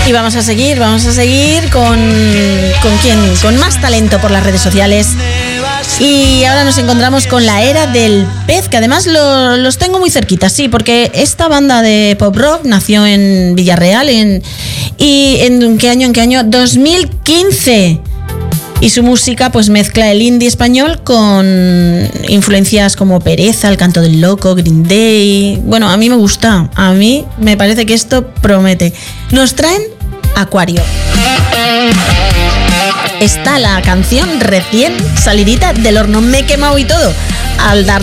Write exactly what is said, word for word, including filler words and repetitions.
Y vamos a seguir, vamos a seguir con, ¿con quién? Con más talento por las redes sociales. Y ahora nos encontramos con la era del pez, que además lo, los tengo muy cerquita, sí, porque esta banda de pop rock nació en Villarreal, en, y ¿en qué año? ¿En qué año? dos mil quince. Y su música pues mezcla el indie español con influencias como Pereza, El Canto del Loco, Green Day. Bueno, a mí me gusta, a mí me parece que esto promete. Nos traen Acuario. Está la canción recién salidita del horno, me he quemado y todo al dar